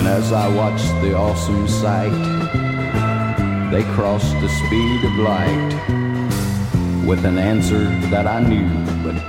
And as I watched the awesome sight, they crossed the speed of light with an answer that I knew but